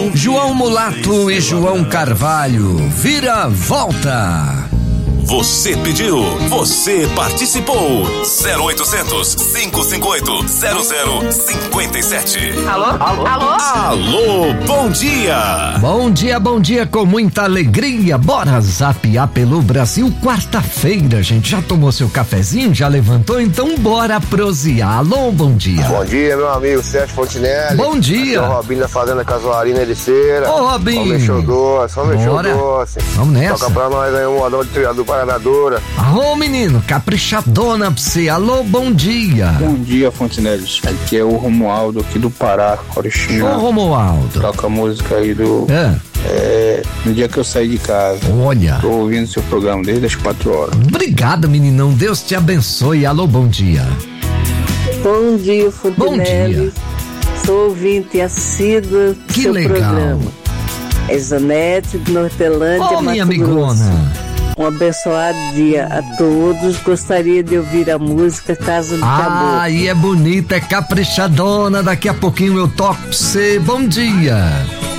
João Mulato e João Carvalho, vira volta. Você pediu, você participou. 0800 558 0057. Alô? Alô, bom dia. Bom dia, com muita alegria. Bora zapear pelo Brasil. Quarta-feira, gente. Já tomou seu cafezinho? Já levantou? Então bora prosear. Alô, bom dia. Bom dia, meu amigo Sérgio Fontinelli. Bom dia. Aqui é o Robinho da Fazenda Casuarina de Ceira. Ô, Robinho. Vamos mexer o doce, Vamos nessa. Toca pra nós aí um modão de triado do Paranadora. Ô, menino, caprichadona pra você. Alô, bom dia. Bom dia, Fontinelli. Aqui é o Romualdo aqui do Pará, Oriximiná. Ô, Romualdo. Toca a música aí do... no dia que eu saí de casa. Olha. Tô ouvindo seu programa desde as 4 horas. Obrigado, meninão. Deus te abençoe. Alô, bom dia. Bom dia, Fontinelli. Bom dia. Sou ouvinte assídua do Que seu legal. programa. É Janete de Nortelândia, Ô, minha Mato Grosso. amigona. Um abençoado dia a todos. Gostaria de ouvir a música Casa do Caboclo. Aí é bonita, é caprichadona. Daqui a pouquinho eu toco pra você. Bom dia.